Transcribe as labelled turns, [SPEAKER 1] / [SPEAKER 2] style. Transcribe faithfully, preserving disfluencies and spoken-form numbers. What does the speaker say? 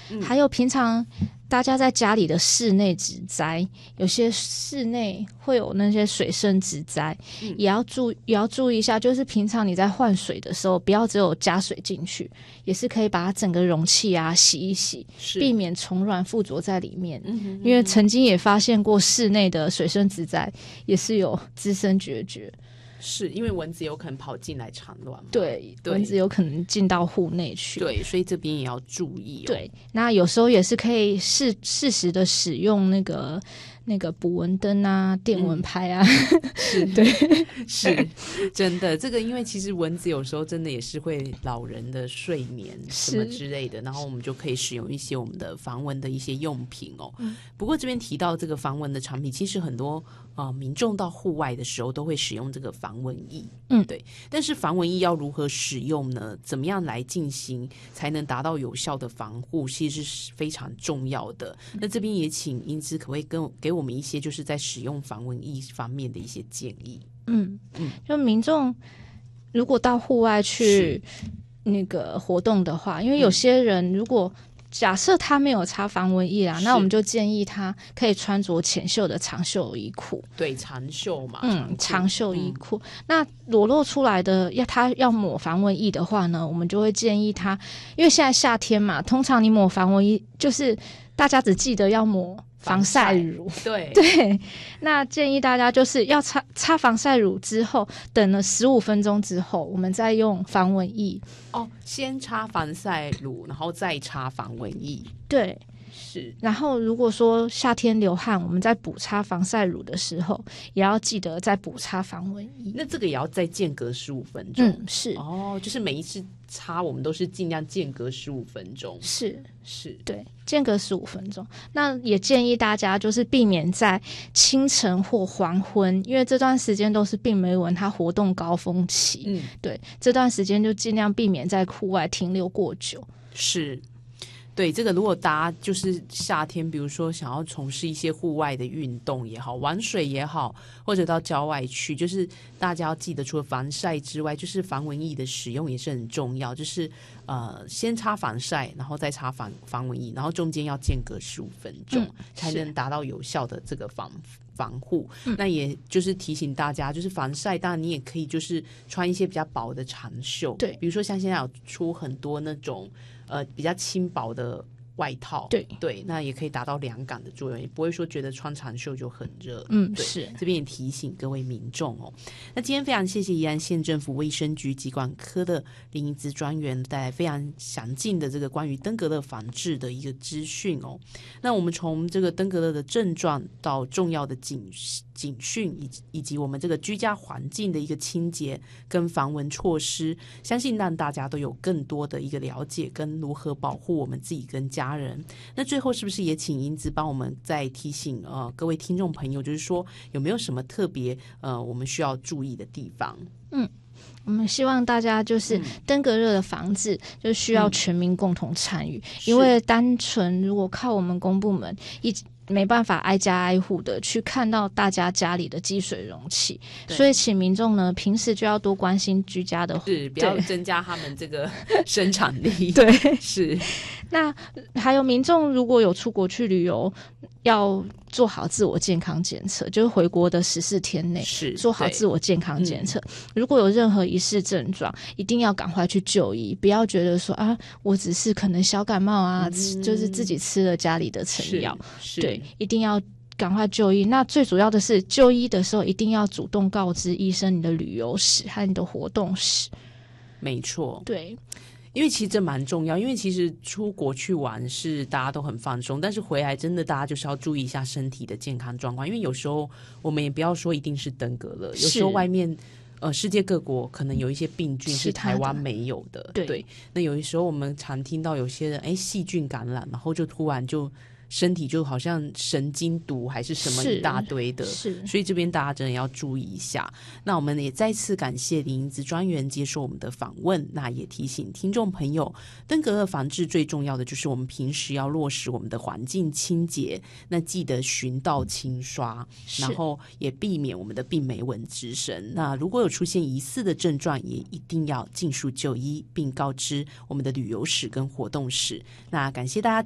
[SPEAKER 1] 嗯、
[SPEAKER 2] 还有平常大家在家里的室内植栽，有些室内会有那些水生植栽、嗯、也要注也要注意一下，就是平常你在换水的时候不要只有加水进去，也是可以把它整个容器啊洗一洗，避免虫卵附着在里面、嗯、哼嗯哼，因为曾经也发现过室内的水生植栽也是有滋生孑孓，
[SPEAKER 1] 是因为蚊子有可能跑进来产卵嘛？
[SPEAKER 2] 对, 对，蚊子有可能进到户内去，
[SPEAKER 1] 对，所以这边也要注意、哦、
[SPEAKER 2] 对，那有时候也是可以适适时的使用那个那个捕蚊灯啊、电蚊拍啊、嗯、
[SPEAKER 1] 是，
[SPEAKER 2] 对，
[SPEAKER 1] 是真的。这个因为其实蚊子有时候真的也是会扰人的睡眠什么之类的，然后我们就可以使用一些我们的防蚊的一些用品哦、嗯、不过这边提到这个防蚊的产品，其实很多呃，民众到户外的时候都会使用这个防蚊液，嗯，对。但是防蚊液要如何使用呢？怎么样来进行才能达到有效的防护，其实是非常重要的。那这边也请英姿可不可以跟给我们一些就是在使用防蚊液方面的一些建议？
[SPEAKER 2] 嗯嗯，就民众如果到户外去那个活动的话，因为有些人如果假设他没有擦防蚊液啦，那我们就建议他可以穿着浅袖的长袖衣裤，
[SPEAKER 1] 对，长袖嘛，
[SPEAKER 2] 嗯，长袖衣裤、嗯、那裸露出来的要他要抹防蚊液的话呢，我们就会建议他，因为现在夏天嘛，通常你抹防蚊液就是大家只记得要抹防晒乳，
[SPEAKER 1] 对
[SPEAKER 2] 对，那建议大家就是要擦擦防晒乳之后，等了十五分钟之后，我们再用防蚊液。
[SPEAKER 1] 哦，先擦防晒乳，然后再擦防蚊液。
[SPEAKER 2] 对，
[SPEAKER 1] 是。
[SPEAKER 2] 然后如果说夏天流汗，我们在补擦防晒乳的时候，也要记得再补擦防蚊液。
[SPEAKER 1] 那这个也要再间隔十五分钟。
[SPEAKER 2] 嗯，是。
[SPEAKER 1] 哦，就是每一次擦我们都是尽量间隔十五分钟。
[SPEAKER 2] 是
[SPEAKER 1] 是，
[SPEAKER 2] 对，间隔十五分钟。那也建议大家就是避免在清晨或黄昏，因为这段时间都是病媒蚊它活动高峰期。嗯，对，这段时间就尽量避免在户外停留过久。
[SPEAKER 1] 是。对，这个如果大家就是夏天比如说想要从事一些户外的运动也好，玩水也好，或者到郊外去，就是大家要记得除了防晒之外，就是防蚊液的使用也是很重要，就是呃先擦防晒，然后再擦防防蚊液，然后中间要间隔十五分钟、嗯、才能达到有效的这个防防护、嗯、那也就是提醒大家，就是防晒当然你也可以就是穿一些比较薄的长袖，
[SPEAKER 2] 对，
[SPEAKER 1] 比如说像现在有出很多那种呃比较轻薄的外套，
[SPEAKER 2] 对
[SPEAKER 1] 对，那也可以达到凉感的作用，也不会说觉得穿长袖就很热。
[SPEAKER 2] 嗯，
[SPEAKER 1] 对，
[SPEAKER 2] 是。
[SPEAKER 1] 这边也提醒各位民众哦。那今天非常谢谢宜兰县政府卫生局疾管科的林怡姿专员带来非常详尽的这个关于登革热防治的一个资讯哦。那我们从这个登革热的症状到重要的警警讯，以及以及我们这个居家环境的一个清洁跟防蚊措施，相信让大家都有更多的一个了解跟如何保护我们自己跟家人。那最后是不是也请英姿帮我们再提醒呃各位听众朋友，就是说有没有什么特别呃我们需要注意的地方？
[SPEAKER 2] 嗯，我们希望大家就是登革热的防治、嗯、就需要全民共同参与、嗯、因为单纯如果靠我们公部门一没办法挨家挨户的去看到大家家里的积水容器，所以请民众呢平时就要多关心居家的，
[SPEAKER 1] 是不要增加他们这个生产力。
[SPEAKER 2] 对，
[SPEAKER 1] 是。
[SPEAKER 2] 那还有民众如果有出国去旅游，要做好自我健康检测，就是回国的十四天内
[SPEAKER 1] 是
[SPEAKER 2] 做好自我健康检测、嗯、如果有任何疑似症状一定要赶快去就医，不要觉得说啊我只是可能小感冒啊、嗯、就是自己吃了家里的成药，对，一定要赶快就医。那最主要的是就医的时候一定要主动告知医生你的旅游史和你的活动史。
[SPEAKER 1] 没错，
[SPEAKER 2] 对，
[SPEAKER 1] 因为其实这蛮重要，因为其实出国去玩是大家都很放松，但是回来真的大家就是要注意一下身体的健康状况，因为有时候我们也不要说一定是登革热，有时候外面呃，世界各国可能有一些病菌是台湾没有的，的 对, 对。那有的时候我们常听到有些人哎细菌感染，然后就突然就身体就好像神经毒还是什么一大堆的，
[SPEAKER 2] 是，
[SPEAKER 1] 所以这边大家真的要注意一下。那我们也再次感谢林怡姿专员接受我们的访问，那也提醒听众朋友，登革热防治最重要的就是我们平时要落实我们的环境清洁，那记得循道清刷，然后也避免我们的病媒蚊滋生。那如果有出现疑似的症状，也一定要尽速就医，并告知我们的旅游史跟活动史。那感谢大家